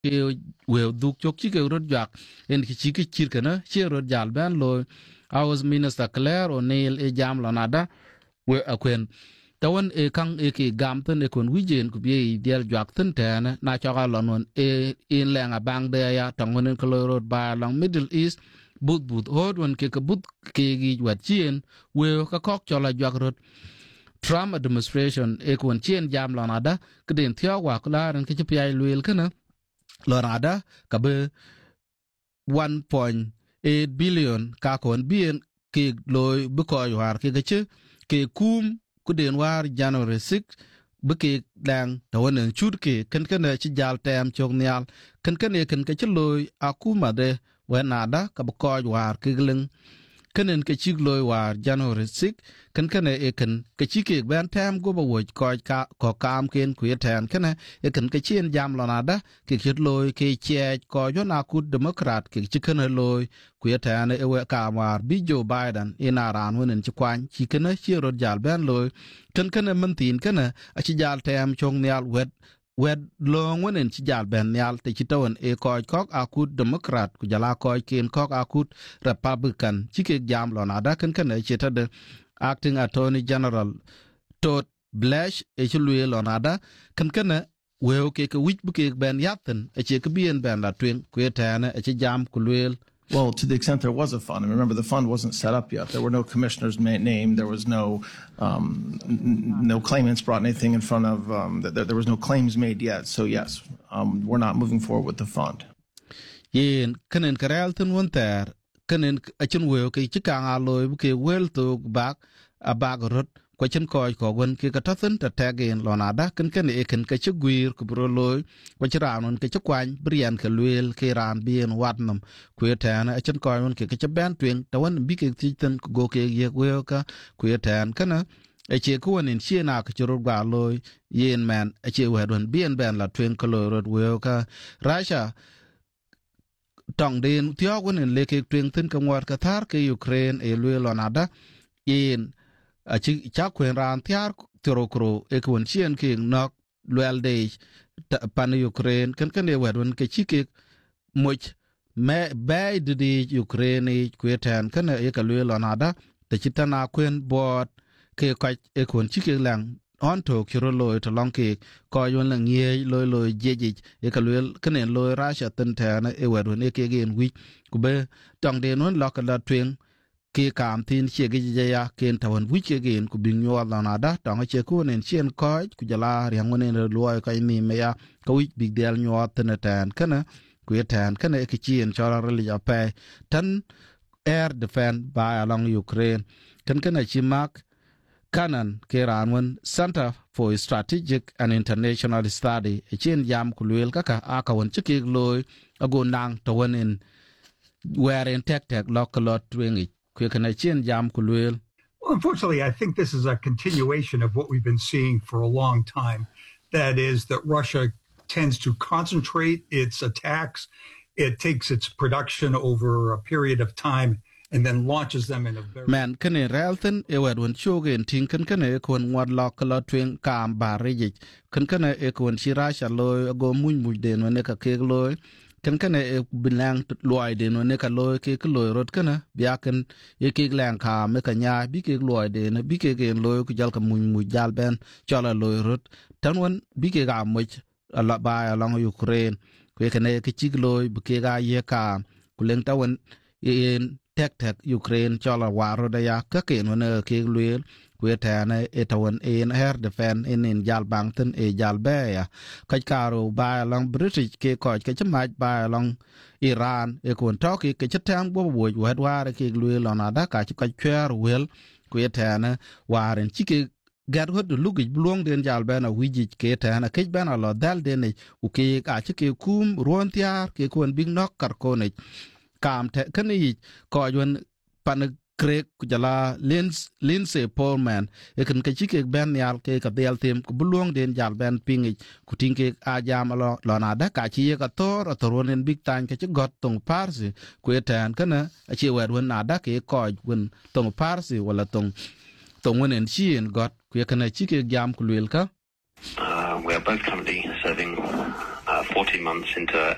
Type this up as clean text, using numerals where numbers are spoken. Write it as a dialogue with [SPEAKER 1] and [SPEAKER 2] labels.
[SPEAKER 1] ke we duk chok chi ke rod jak en ki chi ki chir kana che rod jal ban lo House Minister Claire O'Neil e jam lonada we akwen tawan e kang e ki gam ten e kon wijen ku bi dial jak ten ten na cha ga lon e in lenga bang de ya tangon ko rod ba long Middle East but hod won ke but ke gi wat chien we ka kok chola jak rod Trump administration e kon chien jam lonada kden thia wa kula ran ke pi ai luel kana lonada ka be 1.8 billion ka kon bien ke loy bu ko war ke che ke kum ku den war January 6 bu ke dang tawen chut ke kan ci jal tem chok nyal kan ke loy akuma de wenada ka bu ko war ke gleng kanen ke chik loy war January 6 kan e kan ke chike ban tam go bo ko ka ko kam ken ku yeten kana e kan ke chien jam lonada ke chit loy ke che ko yo na ku Democrat ke chikan loy ku yeten e we ka war bi Joe Biden ina ran wonen chi kwan chi kana chi ro jal ban loy kan man tin kana a chi jal tam chong nyal wed long wonen chi jal ben nyal te chi tawon e ko kok akut Democrat ku jala ko ken kok akut Republican chi ke jam lonada kan e cheta de acting attorney general Todd Blanche e chi luel lonada kan we ke wich bu ke ben yaten e che ke bien ben la twen ku etane e chi jam ku luel.
[SPEAKER 2] Well, to the extent there was a fund, and remember the fund wasn't set up yet. There were no commissioners named. There was no claimants brought anything in front of. There was no claims made yet. So yes, we're not moving forward with the fund.
[SPEAKER 1] Yen kanen karalten wonter kanen achun we ke chikang aloy bu ke wel to bak a bag rot ko chen ko gon ke katasen ta tagen lonada kan e kan ke chguir ku bro loy ko chiranon ke chkwan brian ke luel ke ran bien watnam ku etana chen ko gon ke chban twen tawan bi ke tin go ke ye we ka ku etan kana e che ko nen chiena ke chro ga loy yen man e che we don bien ben la twen ko rod we ka Russia tong den tiyo gon le ke twen tin ka ngwat ka thar ke Ukraine e luel lonada in a chi cha kwen ran tiar torokro e kwon chien king nok luel de pan Ukraine kan e wedon ke chike moch me bay de Ukraine kwetan kan e ka luel onada te chitana kwen bot ke ka e kwon chike lang on to kiro loy to long ke ko yon lang ye loy jeje e ka luel kan e loy Russia ten tana e wedon e ke gen wi ku be tong de non lokala twen ke kam tin che ge ya ken tawon wi che gen ku bin yo la na da tang che ku nen chen ko ku jala yang wonen lo ka ni me ya ka wi big del nyo ten tan kana ku tan kana ke chien chora ri ya pe tan air defense by along Ukraine kana chi mark kanan ke ranwen Center for Strategic and International Study chen yam ku lel kaka aka won che ke loy ago nang tawon in where in tech local twingi.
[SPEAKER 3] Well, unfortunately, I think this is a continuation of what we've been seeing for a long time. That is that Russia tends to concentrate its attacks. It takes its production over a period of time and then launches them in a very...
[SPEAKER 1] Man, can a realton, a word when shogun, tinkin can a con what lock a lot twin calm barrage. Can a equan shirash a loy, a go moon den when a cake loy. Kan e bilang loy de no ne ka loy ke loy rot kana biaken e ke lang ka me ka nya bi ke loy de na bi ke gen loy ku jal ka mu jal ben chola loy rot tan won bi ke ga mo ala ba along Ukraine ku ke ne ke chig loy bi ke ga ye ka ku leng ta won in tek Ukraine chola waro da ya ka ke no ne ke loy ku ta na e ta won in air defense in jal bang ten e jal be ya ka karo ba along British ke ko ke chma ba along Iran e kon toki ke chatam bo bo wet war ke loy lona da ka ka chwer wel ku ta na waren chike gad hot lugi bluong den jal bana wiji ke ta na ke bana lo dal den u ke ka chike kum ruon tiar ke kon big nok kar ko ne kam te kani ko yon pan Craig kujala Lindsay Polman ekan ke chike ben yal ke ka del tem ku bluong den jal ben pingi ku tinke a jam lo na da ka chi ka tor atoronen big time ke got tong parsi ku etan kana a chi wer won na da ke ko won tong parsi wala tong wonen chien got ku kana chike jam ku lel ka
[SPEAKER 4] we are both currently serving 14 months into